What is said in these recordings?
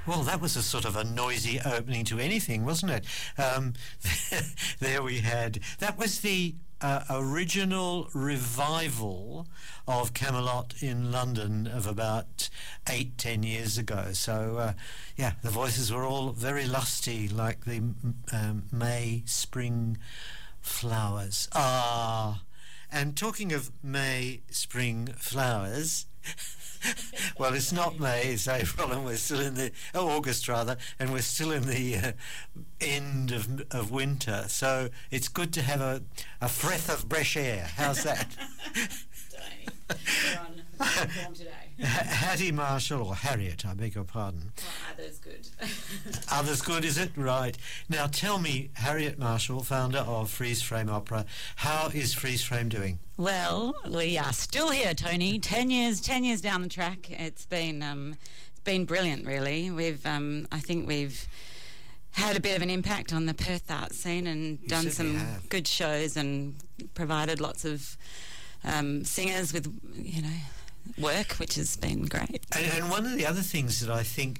Well, that was a sort of a noisy opening to anything, wasn't it? There we had... That was the original revival of Camelot in London of about 8-10 years ago. So, yeah, the voices were all very lusty, like the May spring flowers. And talking of May spring flowers... Well, it's not May, it's April, and we're still in the August rather, and we're still in the end of winter. So it's good to have a breath of fresh air. How's that? We're on form today. Hattie Marshall, or Harriet, I beg your pardon. Well, others good. Others good, is it? Right. Now tell me, Harriet Marshall, founder of Freeze Frame Opera, how is Freeze Frame doing? Well, we are still here, Tony. 10 years down the track. It's been brilliant, really. I think we've had a bit of an impact on the Perth art scene and done some good shows and provided lots of singers with, work, which has been great. And one of the other things that I think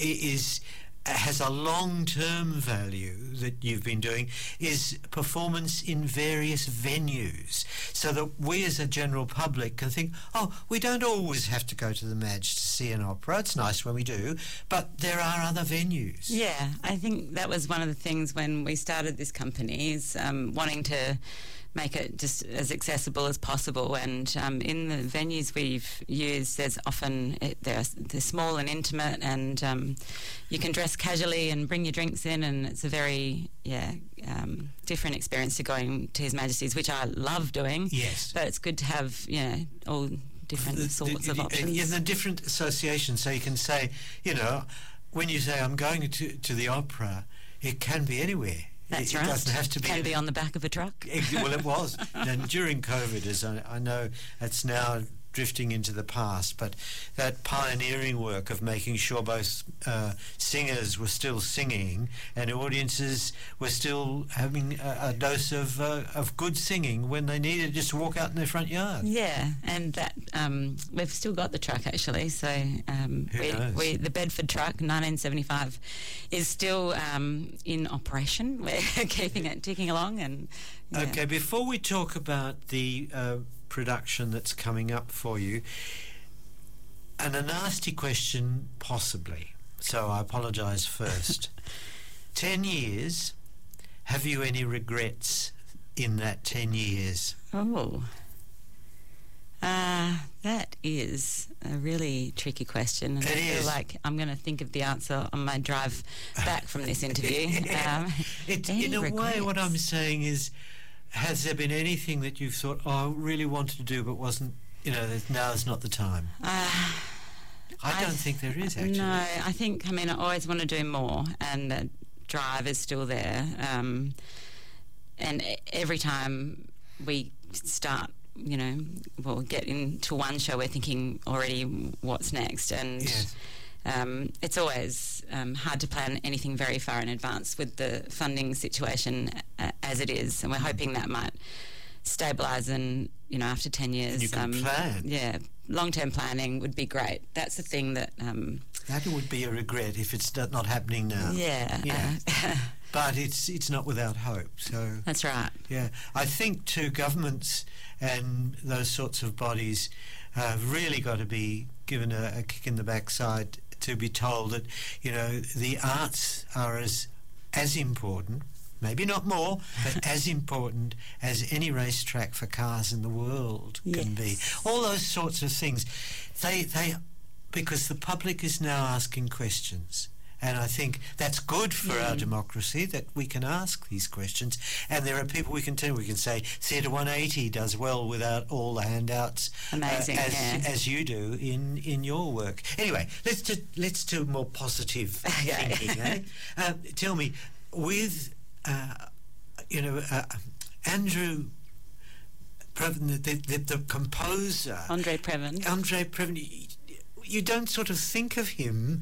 has a long-term value that you've been doing is performance in various venues, so that we as a general public can think, we don't always have to go to the Madge to see an opera. It's nice when we do, but there are other venues. Yeah, I think that was one of the things when we started this company, is wanting to make it just as accessible as possible. And in the venues we've used, there's often they're small and intimate, and you can dress casually and bring your drinks in, and it's a very different experience to going to His Majesty's, which I love doing. Yes, but it's good to have all different sorts of options. Yeah, the different associations. So you can say, when you say I'm going to the opera, it can be anywhere. That's right. It doesn't have to be... Can be on the back of a truck. Well, it was. And during COVID, as I know it's now drifting into the past, but that pioneering work of making sure both singers were still singing and audiences were still having a dose of good singing when they needed just to walk out in their front yard. Yeah, and that we've still got the truck, actually. So the Bedford truck, 1975, is still in operation. We're keeping it ticking along. And Okay, before we talk about the production that's coming up for you, and a nasty question possibly, so I apologise first. 10 years, have you any regrets in that 10 years? That is a really tricky question, and I feel like I'm going to think of the answer on my drive back from this interview. In a way, what I'm saying is, has there been anything that you've thought, I really wanted to do but wasn't, now is not the time? I don't think there is, actually. No, I think, I always want to do more, and the drive is still there. And every time we start, get into one show, we're thinking already what's next. And yes. It's always hard to plan anything very far in advance with the funding situation as it is, and we're hoping that might stabilise and, after 10 years... And you can plan. Yeah, long-term planning would be great. That's the thing that... that would be a regret if it's not happening now. Yeah. But it's not without hope. So that's right. Yeah, I think too, governments and those sorts of bodies have really got to be given a kick in the backside to be told that the arts are as important, maybe not more, but as important as any racetrack for cars in the world can be. All those sorts of things, they because the public is now asking questions. And I think that's good for our democracy, that we can ask these questions. And there are people we can say, Theatre 180 does well without all the handouts. Amazing, as you do in your work. Anyway, let's do more positive thinking. Tell me, with Andrew Previn, the composer... Andre Previn, you don't sort of think of him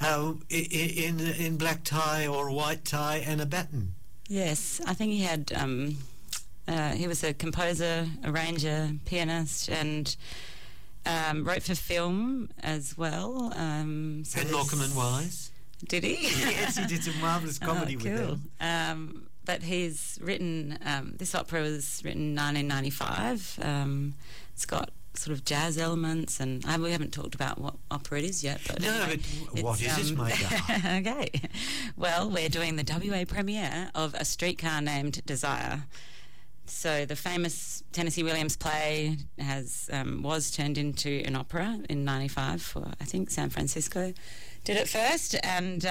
in black tie or white tie and a baton. Yes, I think he had... he was a composer, arranger, pianist, and wrote for film as well. And Morecambe and Wise? Did he? Yes, he did some marvellous comedy with cool. them. But he's written, this opera was written in 1995. It's got sort of jazz elements, and we haven't talked about what opera it is yet. But no, anyway, but what is it, my darling? Okay. Well, we're doing the WA premiere of A Streetcar Named Desire. So the famous Tennessee Williams play was turned into an opera in 95 for, I think, San Francisco did it first. And,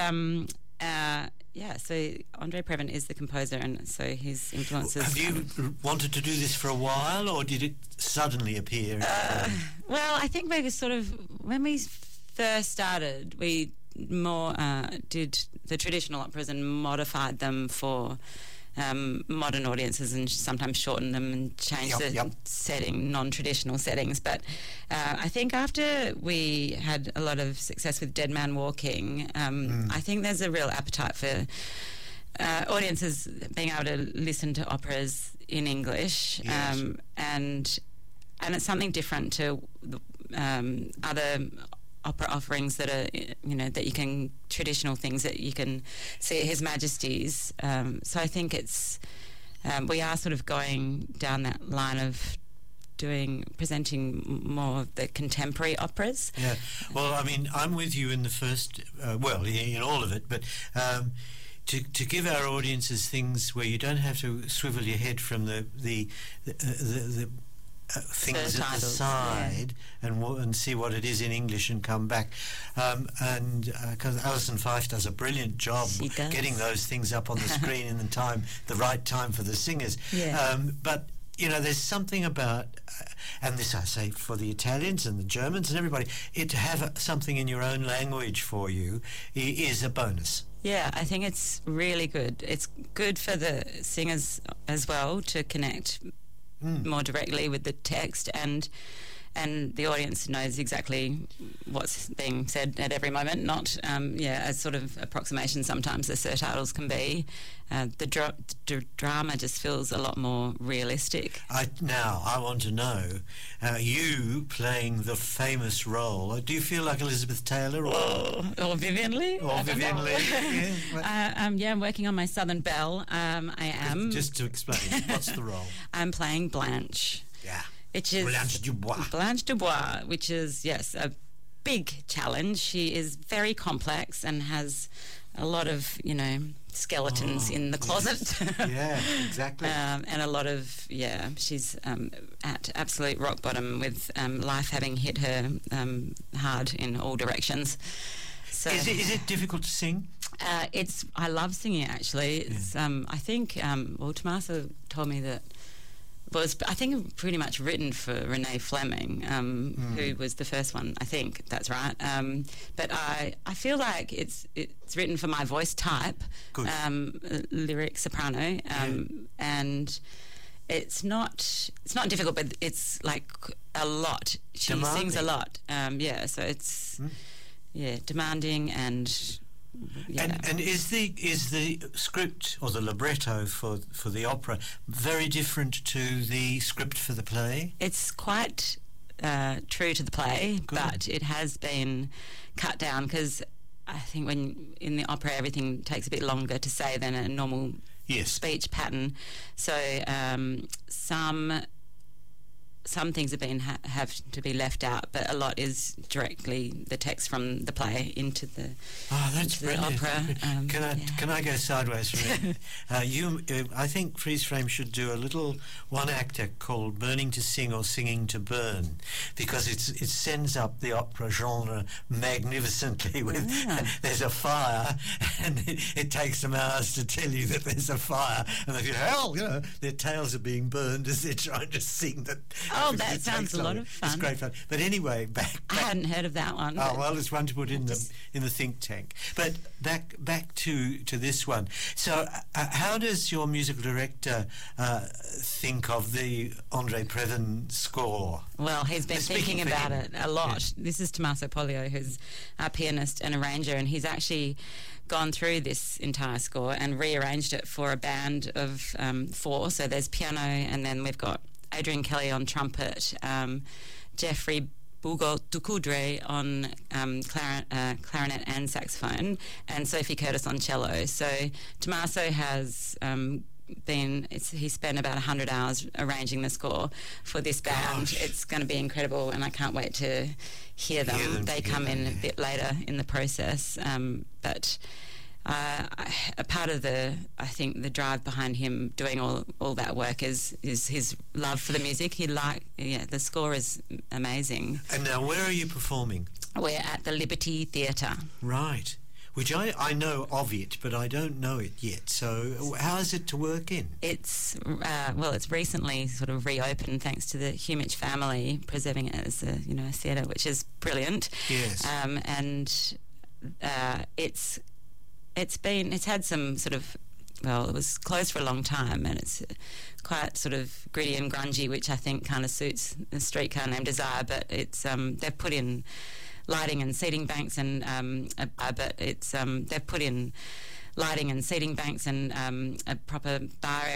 so Andre Previn is the composer, and so his influences... Have you wanted to do this for a while, or did it suddenly appear? Well, I think we sort of... When we first started, we more did the traditional operas and modified them for... modern audiences, and sometimes shorten them and change setting, non-traditional settings. But I think after we had a lot of success with Dead Man Walking, I think there's a real appetite for audiences being able to listen to operas in English, and it's something different to other opera offerings that are, that you can, traditional things that you can see at His Majesty's. So I think we are sort of going down that line of presenting more of the contemporary operas. Yeah, well, I mean, I'm with you in the first, in all of it, but to give our audiences things where you don't have to swivel your head from the things at the side and see what it is in English and come back, and because Alison Fyfe does a brilliant job getting those things up on the screen in the right time for the singers. But there's something about, and this I say for the Italians and the Germans and everybody, to have something in your own language for you is a bonus. Yeah, I think it's really good. It's good for the singers as well to connect more directly with the text, and the audience knows exactly what's being said at every moment, not a sort of approximation sometimes the surtitles can be. The drama just feels a lot more realistic. Now, I want to know, you playing the famous role, do you feel like Elizabeth Taylor or Vivian Leigh? Or Vivian Leigh, I'm working on my Southern Belle. I am. Just to explain, what's the role? I'm playing Blanche. Yeah. Which is Blanche Dubois, which is, a big challenge. She is very complex and has a lot of, skeletons in the closet. Yeah, exactly. And a lot of, she's at absolute rock bottom with life having hit her hard in all directions. So, is it difficult to sing? I love singing, actually. It's, I think, Tommaso told me that was, I think, pretty much written for Renee Fleming, who was the first one. I think that's right. But I feel like it's written for my voice type, lyric soprano, and it's not difficult, but it's like a lot. She sings a lot. So it's demanding and. Yeah. And is the script or the libretto for the opera very different to the script for the play? It's quite true to the play, but it has been cut down because I think when in the opera everything takes a bit longer to say than a normal speech pattern. So some things have to be left out, but a lot is directly the text from the play into the opera. Can I go sideways for a minute? I think Freeze Frame should do a little one-actor called Burning to Sing or Singing to Burn, because it sends up the opera genre magnificently. There's a fire, and it takes them hours to tell you that there's a fire, and they go, hell, their tails are being burned as they're trying to sing that. Oh, that sounds a lot of fun. It's great fun. But anyway, back I hadn't heard of that one. Oh, well, it's one to put in the think tank. But back to this one. So, how does your musical director think of the Andre Previn score? Well, he's been thinking about it a lot. Yeah. This is Tommaso Pollio, who's our pianist and arranger, and he's actually gone through this entire score and rearranged it for a band of 4. So there's piano, and then we've got Adrian Kelly on trumpet, Jeffrey Bulgo Tukudre on clarinet and saxophone, and Sophie Curtis on cello. So Tommaso has he spent about 100 hours arranging the score for this band. Gosh. It's going to be incredible, and I can't wait to hear them. They come in a bit later in the process, but a part of I think the drive behind him doing all that work is his love for the music. The score is amazing. And now, where are you performing? We're at the Liberty Theatre. Right. Which I know of it, but I don't know it yet. So how is it to work in? It's it's recently sort of reopened thanks to the Humich family preserving it as a theatre, which is brilliant. Yes. And it's had some sort of, it was closed for a long time, and it's quite sort of gritty and grungy, which I think kind of suits the Streetcar Named Desire. But it's they've put in lighting and seating banks, and they've put in lighting and seating banks and a proper bar